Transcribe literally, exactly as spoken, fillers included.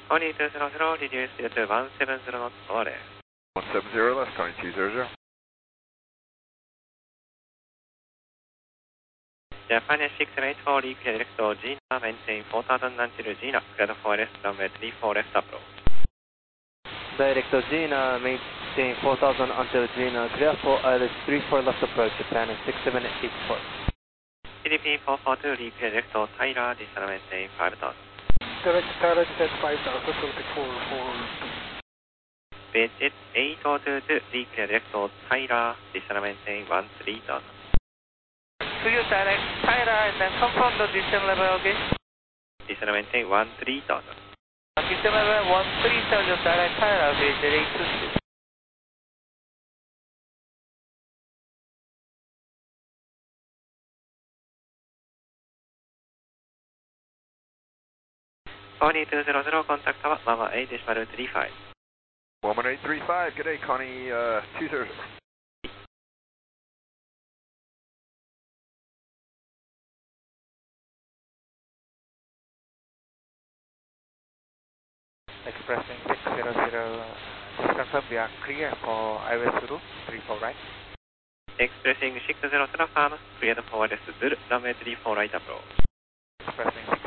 Connie two zero zero, reduce you to one seven zero knots, over. one seven zero less, Connie two zero zero. Japan six seven eight four, reclear direct to Gina, maintain four thousand until Gina, cleared for left, runway three four left approach. Direct to Gina, maintain four thousand until Gina, clear for I L S three four left approach, Japan six seven eight four. C D P four four two, reclear direct to Tyler, descend maintain five thousand. Direct Tyler, descend five thousand, twenty-four four two. Base jet eight four two two, reclear direct to Tyler, descend maintain one three thousand. To you direct Tyler and then confirm the descent level again. Descend maintain one three thousand. Descent level one three thousand direct Tyler, base jet eight two two. Connie two zero zero, contact tower, Mama eight decimal three five. one one eight three five, good day, Connie uh, two zero zero. Expressing six zero zero, just confirm we are clear for I W S Zulu, three four right. Expressing six zero zero, firm, cleared for left, Zulu, runway three four right approach. Expressing